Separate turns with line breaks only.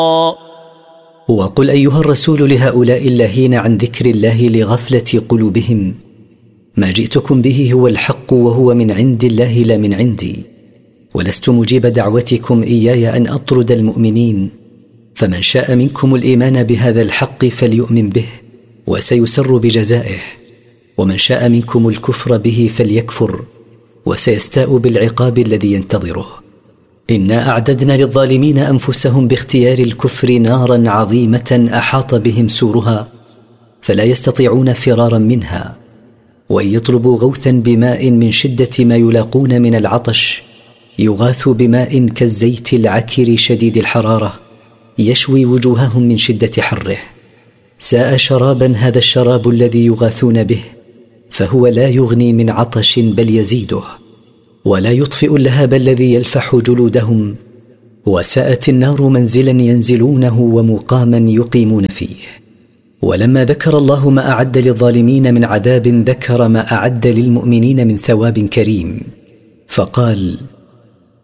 وقل أيها الرسول لهؤلاء اللاهين عن ذكر الله لغفلة قلوبهم: ما جئتكم به هو الحق وهو من عند الله لا من عندي، ولست مجيب دعوتكم إياي أن أطرد المؤمنين، فمن شاء منكم الإيمان بهذا الحق فليؤمن به وسيسر بجزائه، ومن شاء منكم الكفر به فليكفر وسيستاء بالعقاب الذي ينتظره. إنا أعددنا للظالمين أنفسهم باختيار الكفر نارا عظيمة أحاط بهم سورها فلا يستطيعون فرارا منها، وإن يطلبوا غوثا بماء من شدة ما يلاقون من العطش يغاثوا بماء كالزيت العكر شديد الحرارة يشوي وجوههم من شدة حره. ساء شرابا هذا الشراب الذي يغاثون به، فهو لا يغني من عطش بل يزيده، ولا يطفئ اللهب الذي يلفح جلودهم. وساءت النار منزلا ينزلونه ومقاما يقيمون فيه. ولما ذكر الله ما أعد للظالمين من عذاب ذكر ما أعد للمؤمنين من ثواب كريم، فقال: